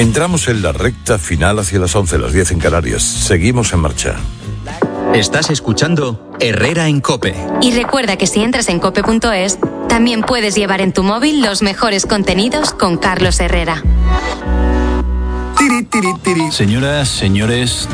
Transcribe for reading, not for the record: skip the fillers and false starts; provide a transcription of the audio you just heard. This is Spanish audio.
Entramos en la recta final hacia las 11, las 10 en Canarias. Seguimos en marcha. Estás escuchando Herrera en COPE. Y recuerda que si entras en cope.es, también puedes llevar en tu móvil los mejores contenidos con Carlos Herrera. Señoras, señores...